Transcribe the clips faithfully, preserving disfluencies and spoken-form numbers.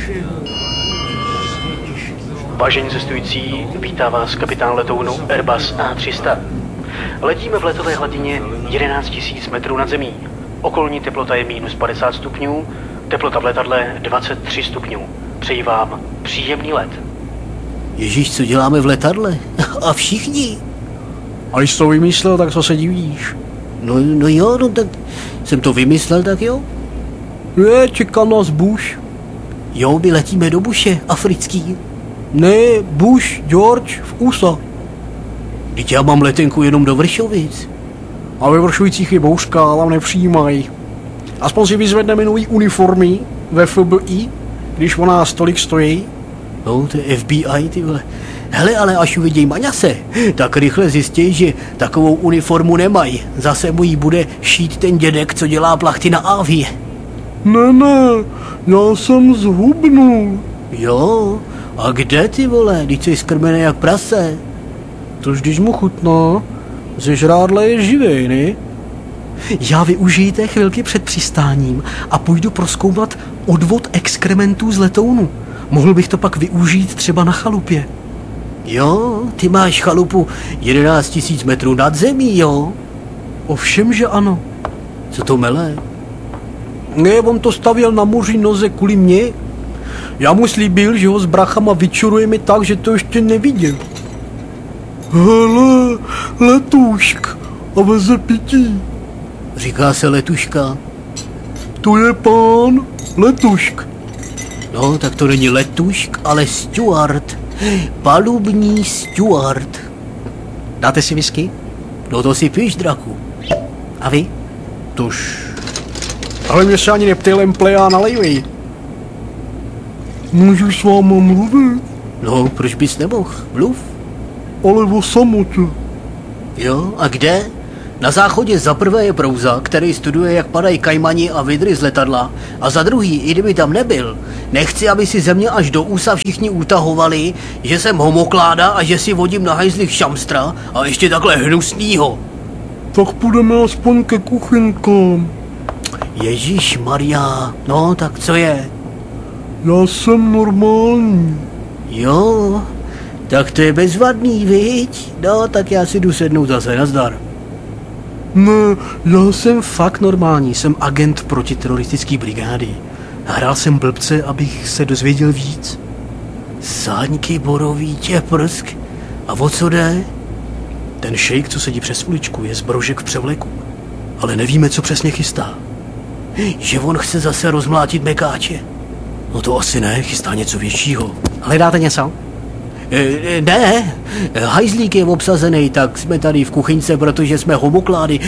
Vážení cestující, vítá vás kapitán letounu Airbus A tři sta. Letíme v letové hladině jedenáct tisíc metrů nad zemí. Okolní teplota je minus padesát stupňů, teplota v letadle dvacet tři stupňů. Přeji vám příjemný let. Ježíš, co děláme v letadle? A všichni? A když jsi to vymyslel, tak co se divíš? No, no jo, no tak jsem to vymyslel, tak jo. Je, čeká nás Bush. Jo, my letíme do Bushe, africký. Ne, Bush, George, v U S A. Teď já mám letenku jenom do Vršovic. A ve Vršovicích je bouřka, tam nepřijímají. Aspoň si vyzvedneme nový uniformy ve F B I, když o nás tolik stojí. No, to je F B I, ty vole. Hele, ale až uvidí Maňase, tak rychle zjistí, že takovou uniformu nemají. Zase mu jí bude šít ten dědek, co dělá plachty na Avie. Ne, ne, já jsem zhubnul. Jo, a kde, ty vole, když jsi skrmený jak prase? To když mu chutná, ze žrádle je živej, ne? Já využiji té chvilky před přistáním a půjdu prozkoumat odvod exkrementů z letounu. Mohl bych to pak využít třeba na chalupě. Jo, ty máš chalupu jedenáct tisíc metrů nad zemí, jo? Ovšem, že ano. Co to mele? Ne, on to stavěl na moři noze kvůli mě. Já mu slíbil, že ho s brachama vyčurujeme tak, že to ještě neviděl. Hele, letušk a veze pití. Říká se letuška. To je pán letušk. No, tak to není letušk, ale steward. Palubní steward. Dáte si whisky? No to si píš, draku. A vy? Tož. Ale mě se ani neptej, lemple, a nalejvej. Můžu s váma mluvit? No, proč bys nemohl? Mluv. Ale o samotě. Jo, a kde? Na záchodě za prvé je Prouza, který studuje, jak padají kajmani a vidry z letadla. A za druhý, i kdyby tam nebyl, nechci, aby si ze mě až do úsa všichni utahovali, že jsem homokláda a že si vodím na hajzlích šamstra a ještě takhle hnusnýho. Tak půjdeme aspoň ke kuchynkám. Ježíš Maria, no tak co je? Já jsem normální. Jo, tak to je bezvadný, viď? No, tak já si jdu sednout zase, nazdar. Ne, já Jsem fakt normální, jsem agent protiteroristické brigády. Hrál jsem blbce, abych se dozvěděl víc. Sáňky borový tě prsk. A o co jde? Ten šejk, co sedí přes uličku, je zbrožek v převleku. Ale nevíme, co přesně chystá. Že on chce zase rozmlátit mekáče. No to asi ne, chystá něco většího. Hledáte něco? E, ne, hajzlík je obsazený, tak jsme tady v kuchyňce, protože jsme homoklády.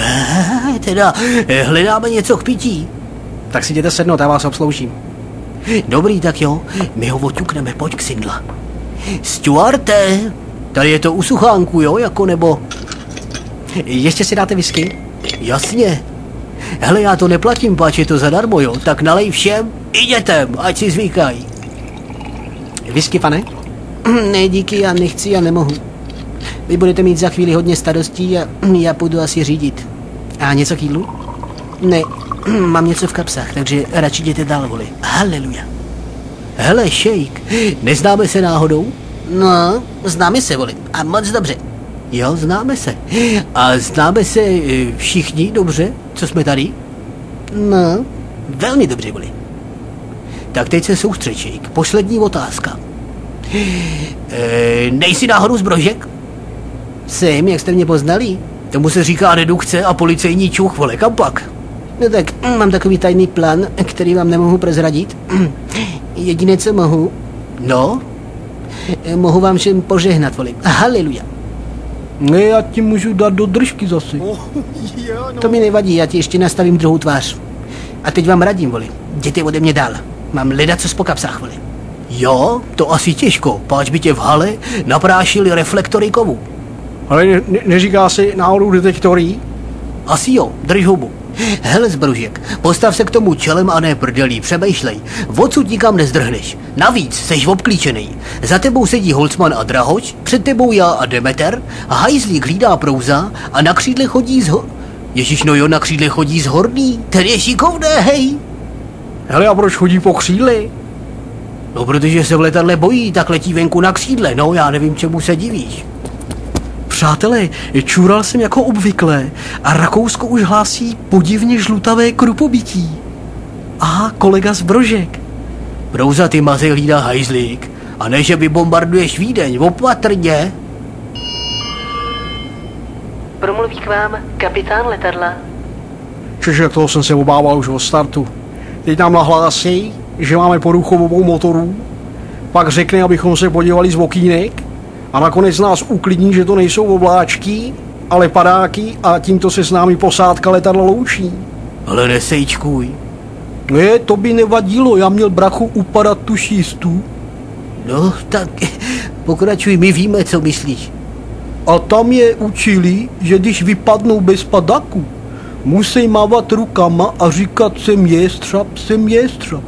E, teda hledáme něco k pití. Tak si jděte sednout, já vás obsloužím. Dobrý, tak jo, my ho oťukneme, pojď k Sindla. Stuarte, tady je to u suchánku, jo, jako nebo... Ještě si dáte whisky? Jasně. Hele, já to neplatím, páč je to zadarmo, jo, tak nalej všem i dětem, ať si zvykají. Whisky, pane? Ne, díky, já nechci, já nemohu. Vy budete mít za chvíli hodně starostí a já půjdu asi řídit. A něco k jídlu? Ne, mám něco v kapsách, takže radši jděte dál, voli. Haleluja. Hele, šejk, neznáme se náhodou? No, známe se, voli, a moc dobře. Jo, známe se. A známe se všichni dobře, co jsme tady? No, velmi dobře, voli. Tak teď se soustřeď, šejk. Poslední otázka. E, nejsi náhodou zbrožek? Jsem, jak jste mě poznali? Tomu se říká redukce a policejní čuch, vole, kam pak? No tak, mám takový tajný plán, který vám nemohu prozradit. Jediné, co mohu, no, mohu vám všem požehnat, vole. Haleluja. Ne, já ti můžu dát do držky zase. Oh, yeah, no. To mi nevadí, já ti ještě nastavím druhou tvář. A teď vám radím, vole, jděte ode mě dál. Mám ledaco po kapsách, vole. Jo, to asi těžko, páč by tě v hale naprášili reflektory kovu. Ale ne, ne, neříká si náhodou detektorí? Asi jo, drž hubu. Hele, zbružek, postav se k tomu čelem a ne prdelí, přemýšlej. Odsud nikam nezdrhneš. Navíc seš obklíčený. Za tebou sedí Holcman a Drahoč, před tebou já a Demeter, a hajzlík hlídá Prouza a na křídle chodí z ho... Ježiš, no jo, na křídle chodí z Horný, ten je šikovné, hej. Hele, a proč chodí po křídli? No, protože se v letadle bojí, tak letí venku na křídle. No, já nevím, čemu se divíš. Přátelé, čural jsem jako obvykle a Rakousko už hlásí podivně žlutavé krupobytí. Aha, kolega z Brožek. Brouza, ty maze hlídá hajzlík. A ne, že vybombarduješ Vídeň, opatrně. Promluví k vám kapitán letadla. Čiže toho jsem se obával už od startu. Teď nám nahlásí, že máme poruchu obou motorů, pak řekne, abychom se podívali z okýnek a nakonec nás uklidní, že to nejsou obláčky, ale padáky a tímto se s námi posádka letadla loučí. Ale nesejčkuj. Ne, to by nevadilo, já měl brachu u parašutistů. No, tak pokračuj, my víme, co myslíš. A tam je učili, že když vypadnou bez padáku, musí mávat rukama a říkat jsem jestřab, jsem jestřab.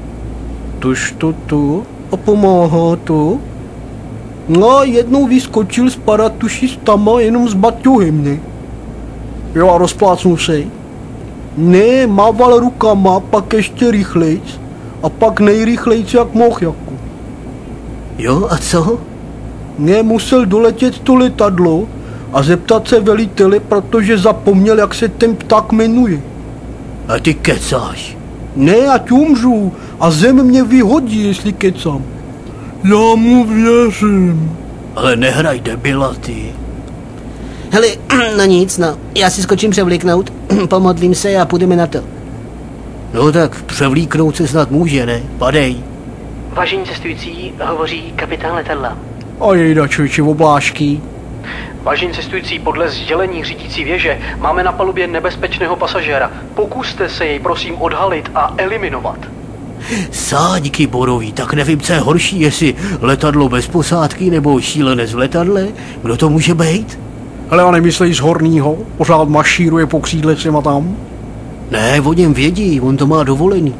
Tož to to a pomáhá to. No a jednou vyskočil s parašutistama jenom s baťohem, ne? Jo, a rozplácnul se. Ne, mával rukama, pak ještě rychlejc a pak nejrychlejc jak mohl jako. Jo, a co? Ne, musel doletět to letadlo a zeptat se velitele, protože zapomněl, jak se ten pták jmenuje. A ty kecáš. Ne, ať umřu a zem mě vyhodí, jestli kecám. Já mu věřím. Ale nehraj debila, ty. Hele, no nic, no. Já si skočím převlíknout, pomodlím se a půjdeme na to. No tak převlíknout se snad může, ne? Padej. Vážení cestující, hovoří kapitán letadla. A jejda, člověče, oblášky. Vážení cestující, podle sdělení řídící věže máme na palubě nebezpečného pasažéra. Pokuste se jej prosím odhalit a eliminovat. Sáďky borový, tak nevím, co je horší, jestli letadlo bez posádky nebo šílenec v letadle. Kdo to může být? Hele, a nemyslej z horního, pořád mašíruje po křídle sem a tam. Ne, o něm vědí, on to má dovolený.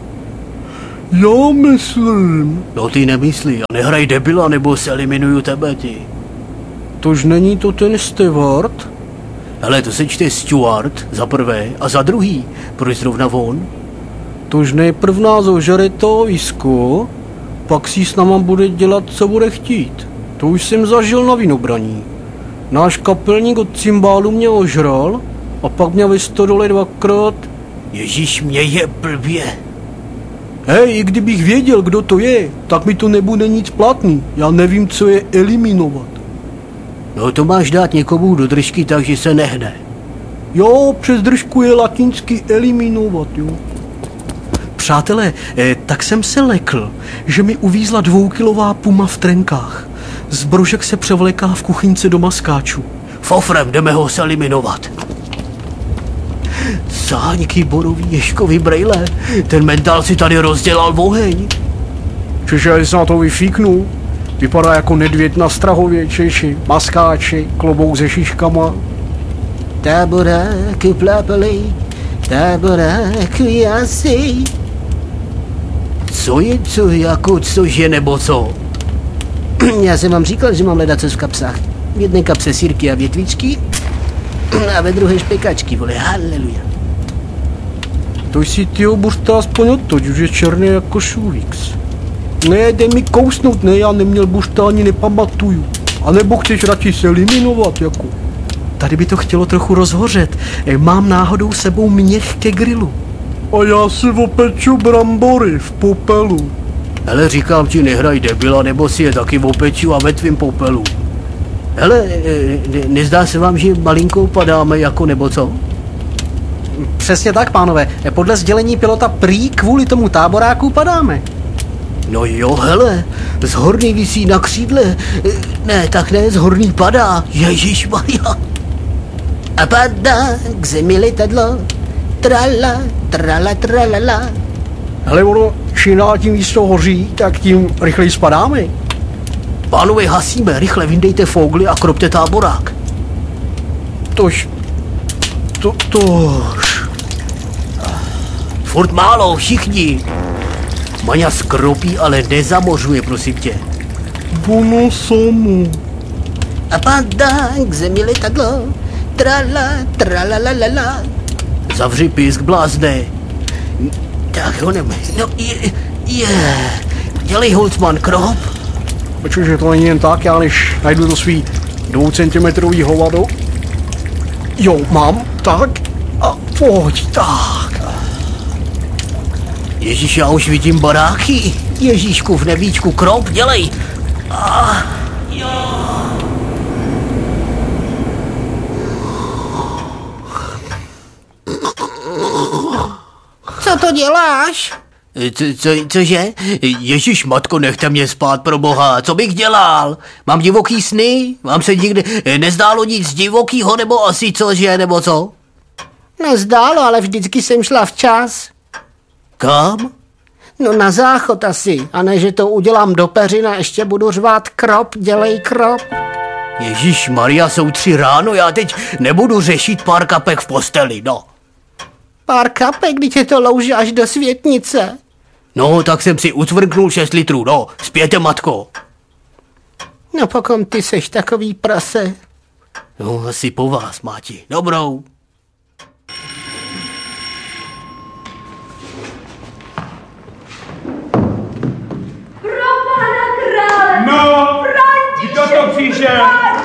Já myslím. No ty nemyslí a nehraj debila, nebo se eliminuju tebe, ty. Tož není to ten steward? Hele, to se čte Stuart za prvé a za druhý. Proč zrovna on? Tož nejprv nás ožere to visko, pak si s náma bude dělat, co bude chtít. To už jsem zažil na vinobraní. Náš kapelník od cymbálu mě ožral a pak mě ve stodole dvakrát. Ježíš, mě je blbě. Hej, i kdybych věděl, kdo to je, tak mi to nebude nic platný. Já nevím, co je eliminovat. No to máš dát někomu do držky, takže se nehne. Jo, přes držku je latinsky eliminovat, jo. Přátelé, eh, tak jsem se lekl, že mi uvízla dvoukilová puma v trenkách. Z Brožek se převleká v kuchyňce do maskáčů. Fofrem, jdeme ho se eliminovat. Sáňky borový ješkový brejle, ten mentál si tady rozdělal oheň. Čiže se na to vyfíknu. Vypadá jako nedvěd na Strahově, Češi, maskáči, klobouk se šiškama. Táboráky plápali, táboráky jasy. Co je co, jako cože nebo co? Já jsem vám říkal, že mám ledacos v kapsách. V jedné kapse sýrky a větvičky a ve druhé špekačky, vole, haleluja. To si ty obuřte aspoň odtoď, už je černý jako šulíks. Ne, dej mi kousnout, ne, já neměl buřta ani nepamatuju. A nebo chceš radši se eliminovat, jako? Tady by to chtělo trochu rozhořet. Eh, Mám náhodou sebou měch ke grilu. A já si opeču brambory v popelu. Hele, říkám ti, nehraj debila, nebo si je taky opeču a ve tvým popelu. Hele, ne, nezdá se vám, že malinko padáme jako nebo co? Přesně tak, pánové. Eh, Podle sdělení pilota prý kvůli tomu táboráku padáme. No jo, hele, z horný visí na křídle. Ne, tak ne, z horný padá. Ježišmarja. A padá k zemi letadlo, trala, trala, tralala. Hele, ono, čím dál tím víc to hoří, tak tím rychleji spadáme. Pánové, hasíme, rychle vyndejte fogly a kropte táborák. Tož, to, tož. Furt málo, všichni. Maňa skropí, ale nezamořuje, prosím tě. Ono samo. A padá k zemi letadlo, trala, tralalalala. Zavři pisk, blázne. Tak ho neme. No, je, Je, dělej Holzman krop. Počkej, že to není jen tak, já než najdu to svý dvoucentimetrový hovado. Jo, mám, tak. A pojď, tak. Ježíš, já už vidím baráky. Ježíšku, v nebíčku krop, dělej. A, jo. Co to děláš? Co, co, cože? Ježíš matko, nechte mě spát pro boha, co bych dělal? Mám divoký sny? Vám se nikdy nezdálo nic divokýho, nebo asi cože, nebo co? Nezdálo, ale vždycky jsem šla včas. Kam? No na záchod asi. A ne, že to udělám do peřin a ještě budu řvát krop, dělej krop. Ježíš Maria, jsou tři ráno, já teď nebudu řešit pár kapek v posteli, no. Pár kapek, když je to louže až do světnice. No, tak jsem si ucvrknul šest litrů, no, zpěte, matko. No pokom ty seš takový prase. No, asi po vás, Máti, dobrou. No, kdo to přišel?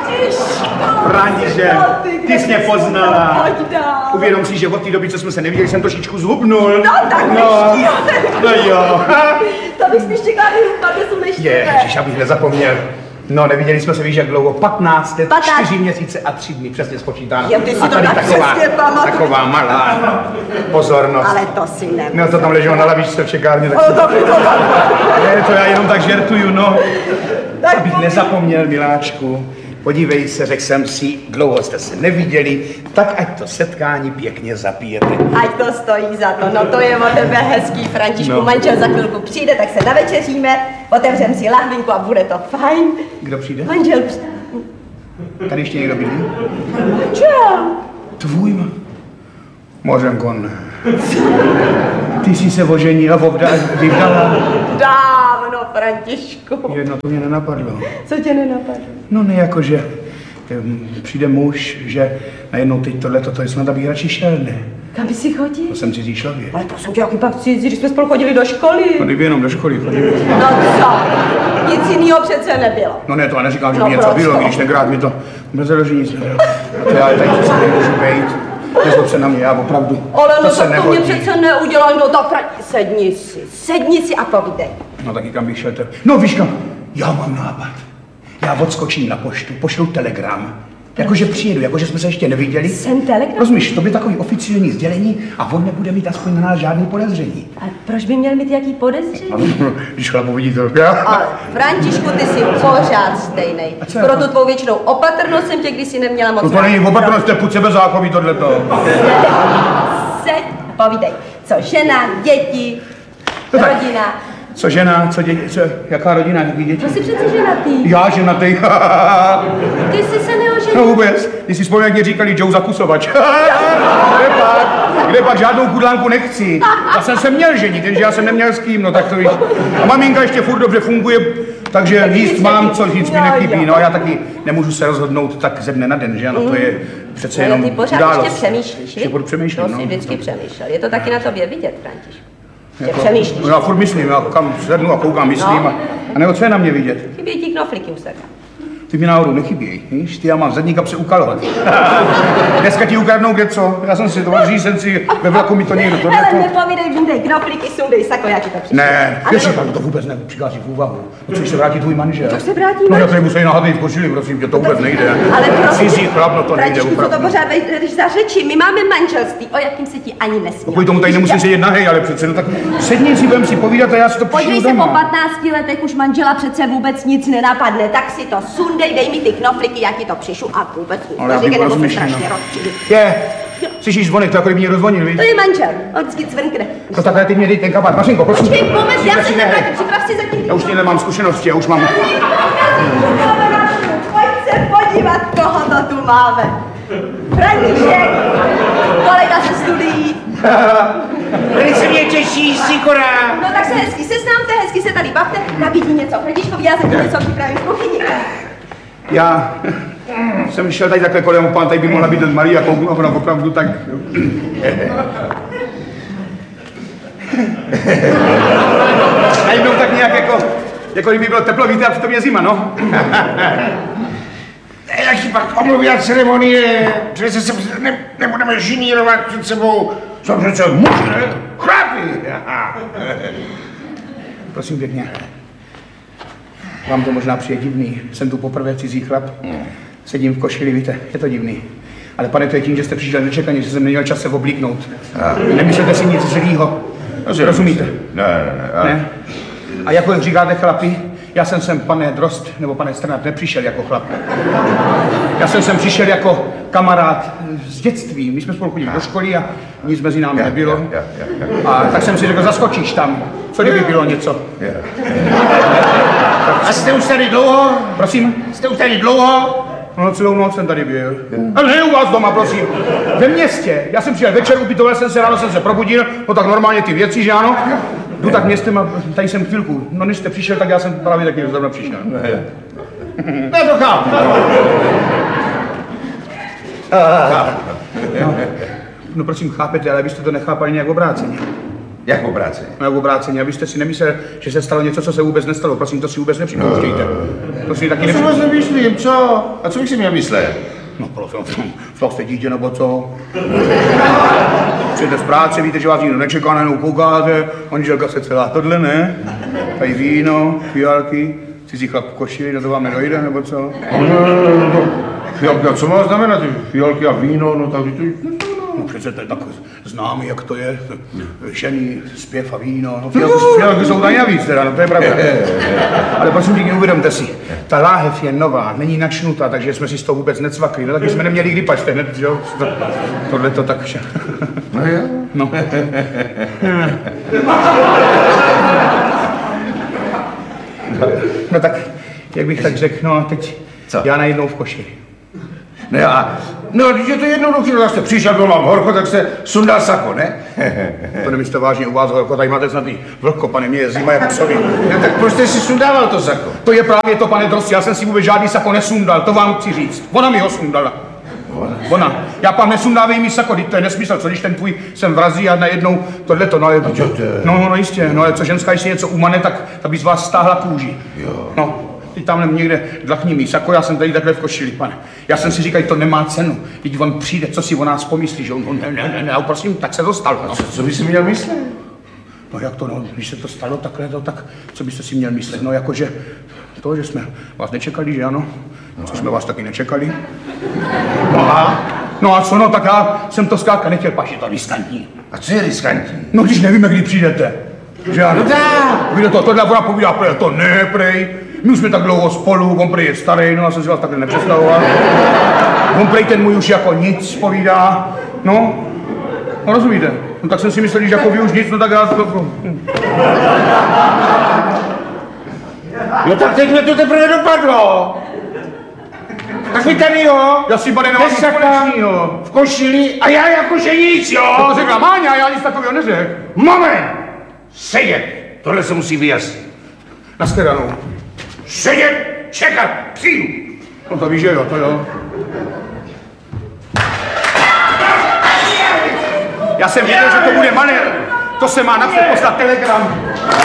František, ty jsi mě poznala. Uvědom si, že od té doby, co jsme se neviděli, jsem trošičku zhubnul. No, tak no, no jo. To bych spíš čekala, že jsou neštivé. Ježiš, abych nezapomněl. No, neviděli jsme se, víš, jak dlouho? patnáct let, čtyři měsíce a tři dny, přesně spočítáno. Jo, ty si a to tady tak taková, přesně pamatuju. taková malá pozornost. Ale to si ne. No, to tam leželo na lavičce v čekárně, tak No, to by to tam. ne, to já jenom tak žertuju, no. Abych nezapomněl, miláčku. Podívej se, řekl jsem si, dlouho jste se neviděli, tak ať to setkání pěkně zapijete. Ať to stojí za to, no to je o tebe hezký, Františku. No. Manžel za chvilku přijde, tak se navečeříme, otevřem si lahvinku a bude to fajn. Kdo přijde? Manžel přijde. Tady ještě někdo bydlí? Manžel. Tvůj ma... Mořenkon. Ty jsi se oženila, vovda, vyvdala. Dávno, Františku. Jedno to mě nenapadlo. Co tě nenapadlo? No ne, jakože em, přijde muž, že najednou teď tohleto, to je snad, abych radši šel, ne? Kam by si chodil? To jsem cizí člověk. Ale prosím tě, jaký pak cizí, když jsme spolu chodili do školy. No kdyby jenom do školy chodil. No co? Nic jiného přece nebylo. No ne, to já neříkám, že No by něco proč bylo, to? když tenkrát mi to mrzelo, že nic nebylo. A to já tady přece nemůžu být. Nezlob se na mě, já opravdu. Ale no se tak to mě nehodí. přece neudělal, no tak Fran... sedni si, sedni si a povídej. No taky kam bych šel. Te... No víš kam, já mám nápad. Já odskočím na poštu, pošlu telegram. Jakože přijedu, jakože jsme se ještě neviděli. Jsem telegram? Rozumíš, to by takový oficiální sdělení a on nebude mít aspoň na nás žádný podezření. A proč by měl mít jaký podezření? Když chlap uvidí to, já. Ale Františku, ty jsi pořád stejnej. A co Pro jako? tu tvou věčnou opatrnost jsem tě kdysi neměla moc No to ráda. není opatrnost, to je půd sebezáchový tohleto. Seď, povídej, co žena, děti, No tak. rodina. Co žena, co děti, co, jaká rodina, jaký děti? To jsi přece ženatý. Já ženatý. Ty jsi se No neoženil. vůbec, když si vzpomínám, jak mě říkali Joe Zakusovač. Kde pak, kde pak žádnou kudlánku nechci. Já jsem se měl ženit, jenže já jsem neměl s kým, no tak to víš. A maminka ještě furt dobře funguje, takže jíst mám, co nic mi nechybí. No a já taky nemůžu se rozhodnout tak ze dne na den, že ano, to je přece Ale jenom ty pořád událost. ještě přemýšlíš, Ještě furt přemýšlím, To no. jsi vždycky přemýšlel. Je to taky na tobě vidět, Františku. Že Jako- přemýšlíš. No já furt myslím, já kam sednu a koukám, myslím No. a, a nebo co je na mě vidět? Chybí ti knoflíky u sebe. Ty mi náhodou nechybějí, víš? Ty já mám v zadní kapse ukalovat. Dneska ti ukradnou kde co? Já jsem si to řízen si, ve vlaku mi to někdo tohle Ale to... nepovídej, vyndej knoflíky, sundej sako, jak ti to přišlo. Ne, Ano, ještě no. tak to vůbec nepřichází v úvahu. Chceš se vrátit tvůj manžel? Co se vrátí No já manžel? tady musím nahatej v košili, prosím tě, to vůbec nejde. Ale prosím, Cizí chlap, no to nejde Františku, co to opravdu. pořád vedeš za řeči? My máme manželství, o jakým se ti ani nesmí. Kvůli tomu tady nemusím sedět nahej, ale přece, no tak sedni si, budem si povídat a já si to Podívej přijdu se, po doma. patnácti letech už manžela přece vůbec nic nenapadne, tak si to sundej, dej mi ty knoflíky, já ti to přišu a vůbec nic. Ale já Říkej, bych nebo se rozmyšlel, strašně no. rozčilí. Je, slyšíš zvonek, to jako kdyby mě rozvonil, víš? To je manžel, on vždycky cvrkne. To takhle ty mě dej ten kabát. Mařinko, prosím. Počkej, moment, já se ne. nevrátím, připrav si zatím. Já už nemám zkušenosti, já už mám... Pojď se podívat, koho to tu máme. František, kolega ze studií. Velice mě těší, Sikora. No tak se hezky seznámte, hezky se tady bavte, nabídí něco Františkovi, já zatím něco připravím v kuchyni. Já jsem šel tady takhle kolem, pán, tady by mohla být Maria, kouknu a ona opravdu tak... jako kdyby bylo teplo, víte, a přitom je zima, no. Jaký pak omluví ceremonie, přece se ne, nebudeme žinírovat před sebou. Jsou přece muži, chlapi. Prosím pěkně. Vám to možná přijde divný. Jsem tu poprvé cizí chlap. Sedím v košili, víte, je to divný. Ale pane, to je tím, že jste přišel nečekaně, že jsem neměl čas se oblíknout. Nemyslete si nic zlýho. Rozumíte? Ne, ne, ne. Ne? A jako jak říkáte chlapi, já jsem sem, pane Drost, nebo pane Strnad, nepřišel jako chlap. Já jsem sem přišel jako kamarád z dětství. My jsme spolu chodili do školy a nic mezi námi nebylo. A tak jsem si řekl, zaskočíš tam. Co kdyby bylo něco? A jste už tady dlouho? Prosím? Jste už tady dlouho? No celou noc jsem tady byl. Ale ne u vás doma, prosím. Ve městě. Já jsem přijel večer, upitoval jsem se, ráno jsem se probudil, no tak normálně ty věci, že ano? Jdu tak městem a tady jsem chvilku. No než jste přišel, tak já jsem právě taky zrovna přišel. Ne, to chápu. No, no prosím, chápete, ale byste to nechápali nějak obráceně. Jak obráceně? No jak obráceně, abyste si nemyslel, že se stalo něco, co se vůbec nestalo. Prosím, to si vůbec nepřipouštějte. To si taky Co vás nemyslím, co? A co bych si měl myslet? No prosím, šlo jste dítě nebo co? Přijete z práce, víte, že vás nikdo nečeká, najednou koukáte, manželka se celá tohle, ne? Tady víno, fialky, cizí chlap v košili, no to vám nedojde, nebo co? Fialky, a co má znamenat fialky a víno, no tak to... No přece to je tak známý, jak to je, ženy, zpěv a víno, no fialky, fialky jsou tady navíc teda, no to je pravda. Ale prosím díky, uvědomte si, ta láhev je nová, není načnutá, takže jsme si z toho vůbec necvakli, no taky jsme neměli kdy pačte hned, jo? Tohle to tak vše. No jo? No. No tak, jak bych tak řekl, no a teď Co? já najednou v košili. Ne, a... No, když je to jednoduché, tak jste přišel, bylo vám horko, tak se sundal sako, ne? To nemyslíte vážně u vás horko, tady máte snad i vlhko, pane, mě je zima jak psovi. No, tak proč jste si sundával to sako? To je právě to, pane Drosti, já jsem si vůbec žádný sako nesundal, to vám chci říct. Ona mi ho sundala. Ona. Já pán nesundávej mi sako, to je nesmysl, co když ten tvůj sem vrazí a najednou tohleto, no ale... No, no jistě, no ale co ženská, když si něco umane, tak, tak by z vás stáhla kůži. Jo. No. Teď tam někde dlachní mý sako, já jsem tady takhle v košili, pane. Já jsem si říkal, to nemá cenu. Teď on přijde, co si o nás pomyslí, že on, on ne, ne, ne, ne, prosím, tak se to stalo. No. Co, co by si měl myslet? No jak to, no, když se to stalo takhle, to, tak co byste si měl myslet? No jakože to, že jsme vás nečekali, že ano? Co jsme vás taky nečekali? No a? No a co, no tak já jsem to zkrátka nechtěl, pač je to riskantní. A co je riskantní? No když nevíme, kdy přijdete. Že ano? No dá. Víte to, tohle ona povídá, prej, to ne, prej. My už jsme tak dlouho spolu, on prej je starý, no já jsem si vás takhle nepředstavoval. On prej ten můj už jako nic povídá, no. No rozumíte? No tak jsem si myslel, že jako vy už nic, no tak já to... No tak teď mě to teprve dopadlo. Tak vy tady, jo? Já si, pane, nemám nic společnýho. V košili a já jakože nic, jo? To řekla Máňa, já nic takového neřekl. Moment! Sedět! Tohle se musí vyjasnit. Nashledanou. Sedět! Čekat! Přijdu! No to víš, že jo, to jo. Já jsem věděl, že to bude manér. To se má napřed poslat telegram.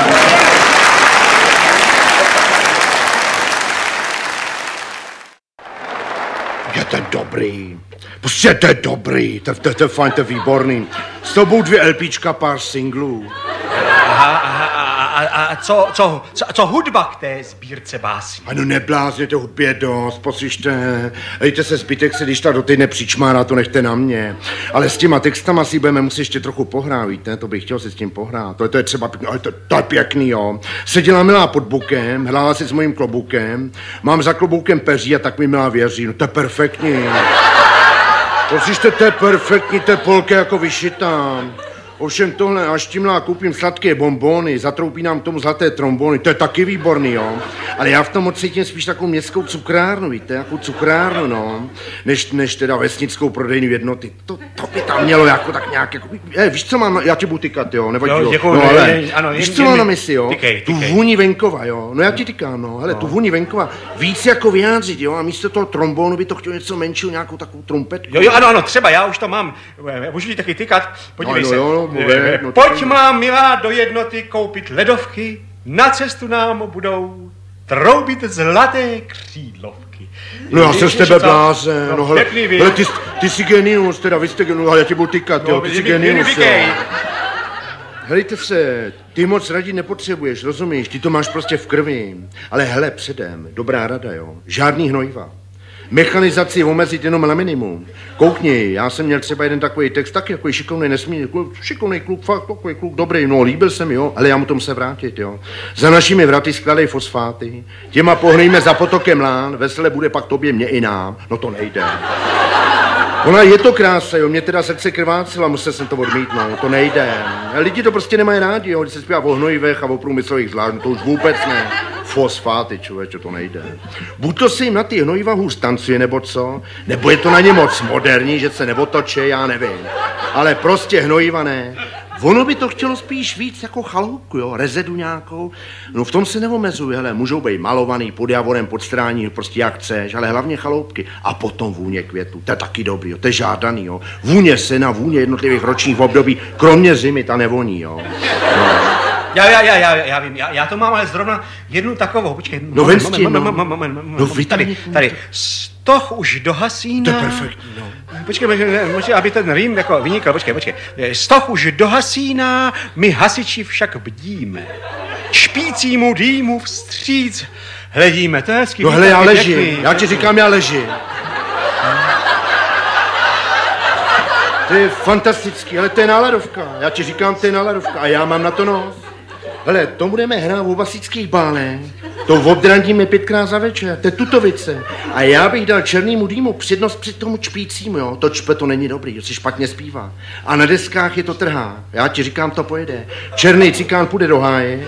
Je to dobrý. Prostě to je dobrý. To, to, to je fajn, to je výborný. S tobou dvě LPčka, pár singlů. Aha, aha, a, a, a co, co, co, co hudba k té sbírce básní? Ano, neblázněte, hudby je dost, poslyšte. Dejte se zbytek se, když ta do týdne přičmárá, to nechte na mě. Ale s těma textama si budeme muset ještě trochu pohrát, víte? To bych chtěl si s tím pohrát. To je, to je třeba pěkný, ale to, to je pěkný, jo. Seděla milá pod bukem, hrála si s mojím kloboukem, mám za kloboukem peří a tak mi milá věří. No to je perfektní. Poslyšte, to je perfektní, to je polka jako vyšitá. Ovšem tohle, až tímhle koupím sladké bonbony, zatroupí nám tomu zlaté trombony, to je taky výborný, jo. Ale já v tom moc cítím spíš takovou městskou cukrárnu, víte, jako cukrárnu, no. Než, než teda vesnickou prodejnu jednoty. To, to by tam mělo jako tak nějak, jako, je, víš, co mám, já ti budu tykat, jo, nevadí, jo. Děkuju, No, ale, je, ano, víš, je, co je, mám je, na mysli, jo. Tykej, tu tykej. vůni venkova, jo. No já ti tykám, no, hele, no. Tu vůni venkova víc jako vyjádřit, jo, a místo toho trombonu by to chtělo něco menšího, nějakou takovou trumpetku. Jo, jo, ano, ano, třeba, já už to mám. Můžu ti taky tykat? Podívej No, se. no, jo, no, Eh, no, Pojď má milá do jednoty koupit ledovky, Na cestu nám budou troubit zlaté křídlovky. No já jsem z tebe co? blázen, no, No, hele, pěkný vy. hele ty, ty jsi genius, teda vy jste genius, ale já tě budu tykat, jo, ty jsi genius, jo. Helejte se, ty moc radit nepotřebuješ, rozumíš, ty to máš prostě v krvi, ale hele, předem, dobrá rada, jo, žádný hnojiva. Mechanizaci omezit jenom na minimum. Koukni, já jsem měl třeba jeden takový text, taky jako šikovný, nesmírný kluk, šikovný kluk, fakt takový kluk, dobrý, no, líbil se mi, jo, ale já mu tomu se vrátit, jo. Za našimi vraty skládej fosfáty, těma pohnejme za potokem lán, vesele bude pak tobě, mě i nám, no to nejde. Ona je to krása, jo, mě teda srdce krvácela, musel jsem to odmítnout, to nejde. Lidi to prostě nemají rádi, jo, když se zpívá o hnojivech a o průmyslových zvlášť, no to už vůbec ne. Fosfáty, člověče, to nejde. Buď to se jim na ty hnojiva hůř tancuje, nebo co, nebo je to na ně moc moderní, že se neotočí, já nevím. Ale prostě hnojiva ne. Ono by to chtělo spíš víc jako chaloupku, jo, rezedu nějakou. No v tom se neomezuje, hele, můžou být malovaný pod javorem, pod strání, prostě jak chceš, ale hlavně chaloupky. A potom vůně květu, to je taky dobrý, jo, to je žádaný, jo. Vůně sena, vůně jednotlivých ročních období, kromě zimy, ta nevoní, jo. No. Já, já, já, já, já vím, já, já to mám ale zrovna jednu takovou, počkej. No ven s tím, no. moment, moment, moment, No, moment, tady, tady, stoch už dohasíná. To je perfektní, no. Počkej, počkej, počkej, aby ten rým jako vynikl, počkej, počkej. Stoch už dohasíná, my hasiči však bdíme. Špícímu dýmu vstříc hledíme, to je hezký. No hele, já ležím, já ti říkám, já ležím. To je fantastický, ale to je náladovka. Já ti říkám, to je náladovka a já mám na to nos. Hele, to budeme hrát v Vasických bálech. To obdrandíme pětkrát za večer, to je tutovice. A já bych dal černýmu dýmu přednost před tomu čpícímu, jo. To čpe to není dobrý, to si špatně zpívá. A na deskách je to trhá. Já ti říkám, to pojede. Černý cikán půjde do háje.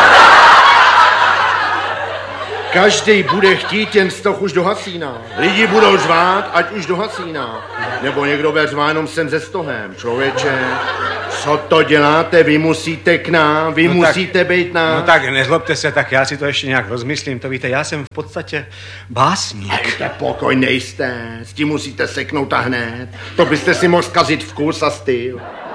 Každý bude chtít, jen stoch už do hasína. Lidi budou řvát, ať už do hasína. Nebo někdo bude řvát jenom sem ze stohem. Člověče, co to děláte? Vy musíte k nám, vy no musíte tak, být nám. No tak nezlobte se, tak já si to ještě nějak rozmyslím. To víte, já jsem v podstatě básník. Dejte pokoj, nejste. S tím musíte seknout a hned. To byste si mohl zkazit vkus a styl.